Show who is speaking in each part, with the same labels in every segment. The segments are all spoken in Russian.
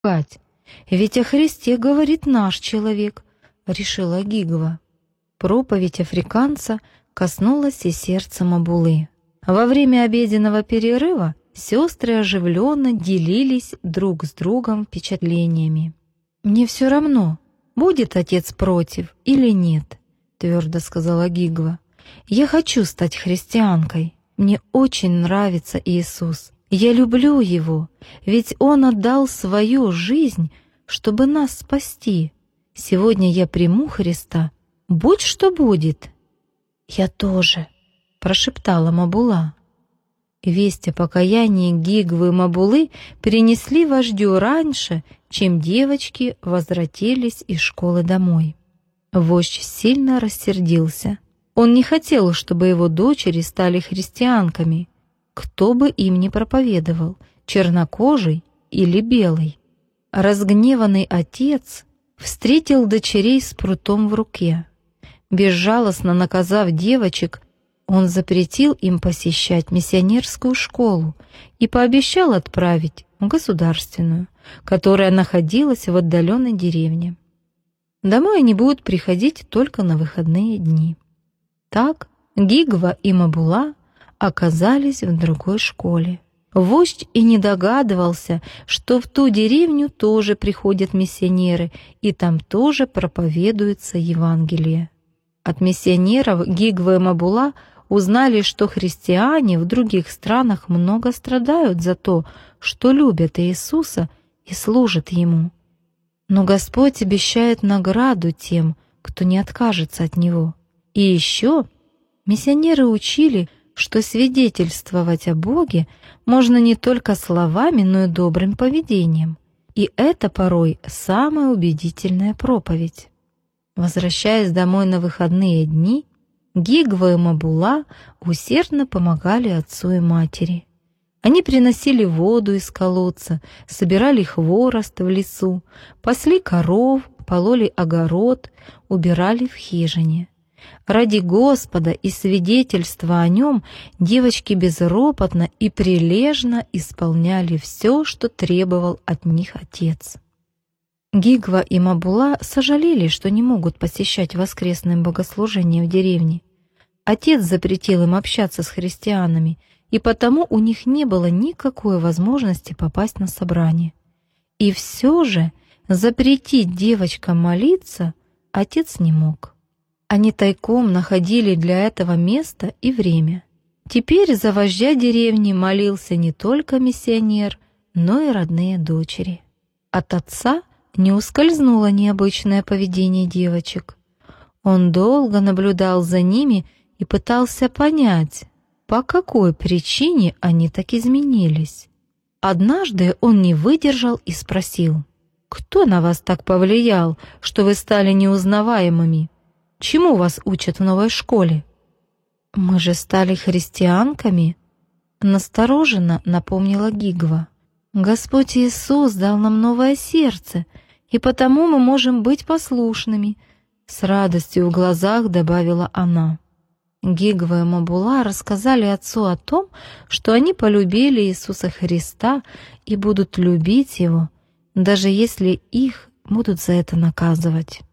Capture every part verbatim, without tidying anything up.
Speaker 1: ругать? Ведь о Христе говорит наш человек», — решила Гигва. Проповедь африканца коснулась и сердца Мабулы. Во время обеденного перерыва сестры оживленно делились друг с другом впечатлениями. «Мне все равно, будет отец против или нет», — твердо сказала Гигва. «Я хочу стать христианкой. Мне очень нравится Иисус. Я люблю Его, ведь Он отдал свою жизнь, чтобы нас спасти. Сегодня я приму Христа, будь что будет». «Я тоже», — прошептала Мабула. Весть о покаянии Гигвы и Мабулы перенесли вождю раньше, чем девочки возвратились из школы домой. Вождь сильно рассердился. Он не хотел, чтобы его дочери стали христианками, кто бы им ни проповедовал, чернокожий или белый. Разгневанный отец встретил дочерей с прутом в руке. Безжалостно наказав девочек, он запретил им посещать миссионерскую школу и пообещал отправить в государственную, которая находилась в отдаленной деревне. Домой они будут приходить только на выходные дни. Так Гигва и Мабула оказались в другой школе. Вождь и не догадывался, что в ту деревню тоже приходят миссионеры, и там тоже проповедуется Евангелие. От миссионеров Гигва и Мабула узнали, что христиане в других странах много страдают за то, что любят Иисуса и служат Ему. Но Господь обещает награду тем, кто не откажется от Него. И еще миссионеры учили, что свидетельствовать о Боге можно не только словами, но и добрым поведением. И это порой самая убедительная проповедь. Возвращаясь домой на выходные дни, Гигва и Мабула усердно помогали отцу и матери. Они приносили воду из колодца, собирали хворост в лесу, пасли коров, пололи огород, убирали в хижине. Ради Господа и свидетельства о Нем девочки безропотно и прилежно исполняли все, что требовал от них отец. Гигва и Мабула сожалели, что не могут посещать воскресные богослужения в деревне. Отец запретил им общаться с христианами, и потому у них не было никакой возможности попасть на собрание. И все же запретить девочкам молиться отец не мог. Они тайком находили для этого место и время. Теперь за вождя деревни молился не только миссионер, но и родные дочери. От отца не ускользнуло необычное поведение девочек. Он долго наблюдал за ними и пытался понять, по какой причине они так изменились. Однажды он не выдержал и спросил: «Кто на вас так повлиял, что вы стали неузнаваемыми? Чему вас учат в новой школе?» «Мы же стали христианками», — настороженно напомнила Гигва. «Господь Иисус дал нам новое сердце, и потому мы можем быть послушными», — с радостью в глазах добавила она. Гигва и Мабула рассказали отцу о том, что они полюбили Иисуса Христа и будут любить Его, даже если их будут за это наказывать.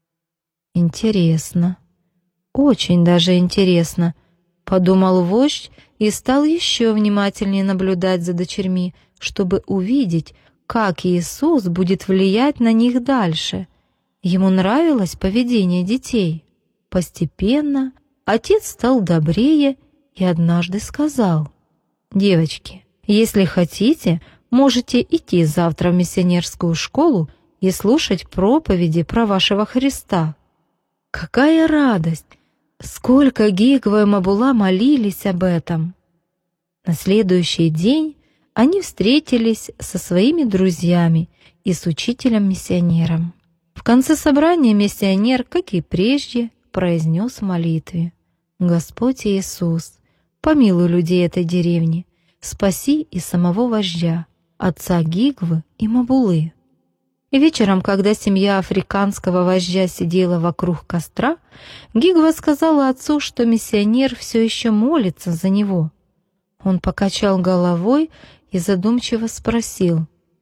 Speaker 1: «Интересно, очень даже интересно», — подумал вождь и стал еще внимательнее наблюдать за дочерьми, чтобы увидеть, как Иисус будет влиять на них дальше. Ему нравилось поведение детей. Постепенно отец стал добрее и однажды сказал: «Девочки, если хотите, можете идти завтра в миссионерскую школу и слушать проповеди про вашего Христа». Какая радость! Сколько Гигва и Мабула молились об этом! На следующий день они встретились со своими друзьями и с учителем-миссионером. В конце собрания миссионер, как и прежде, произнес в молитве: «Господь Иисус, помилуй людей этой деревни, спаси и самого вождя, отца Гигвы и Мабулы». И вечером, когда семья африканского вождя сидела вокруг костра, Гигва сказала отцу, что миссионер все еще молится за него. Он покачал головой и задумчиво спросил: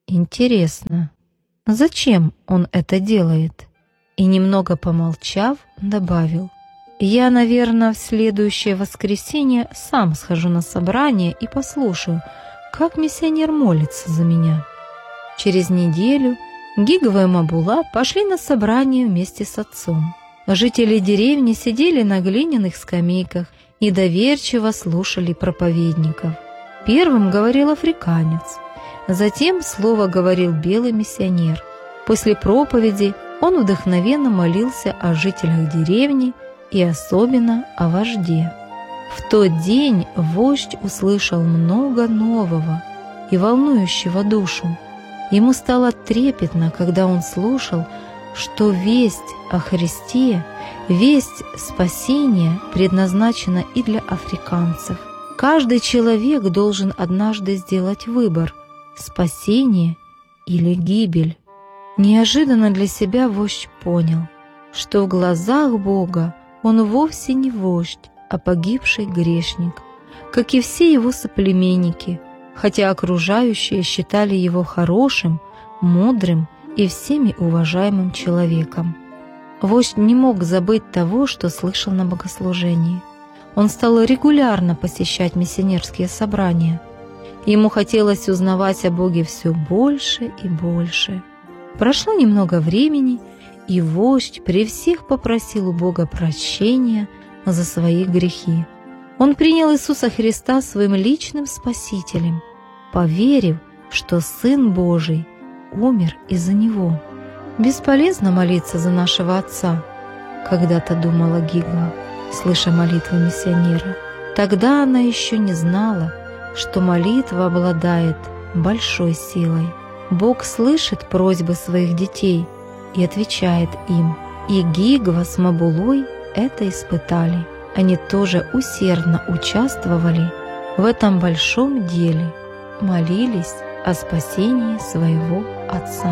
Speaker 1: Интересно, зачем он это делает? И немного помолчав, добавил: «Я, наверное, в следующее воскресенье сам схожу на собрание и послушаю, как миссионер молится за меня». Через неделю Гигва и Мабула пошли на собрание вместе с отцом. Жители деревни сидели на глиняных скамейках и доверчиво слушали проповедников. Первым говорил африканец, затем слово говорил белый миссионер. После проповеди он вдохновенно молился о жителях деревни и особенно о вожде. В тот день вождь услышал много нового и волнующего душу. Ему стало трепетно, когда он слушал, что весть о Христе, весть спасения предназначена и для африканцев. Каждый человек должен однажды сделать выбор – спасение или гибель. Неожиданно для себя вождь понял, что в глазах Бога он вовсе не вождь, а погибший грешник, как и все его соплеменники, хотя окружающие считали его хорошим, мудрым и всеми уважаемым человеком. Вождь не мог забыть того, что слышал на богослужении. Он стал регулярно посещать миссионерские собрания. Ему хотелось узнавать о Боге все больше и больше. Прошло немного времени, и вождь при всех попросил у Бога прощения за свои грехи. Он принял Иисуса Христа своим личным Спасителем, поверив, что Сын Божий умер из-за него. «Бесполезно молиться за нашего Отца», — когда-то думала Гигва, слыша молитвы миссионера. Тогда она еще не знала, что молитва обладает большой силой. Бог слышит просьбы своих детей и отвечает им. И Гигва с Мабулой это испытали. Они тоже усердно участвовали в этом большом деле, молились о спасении своего отца.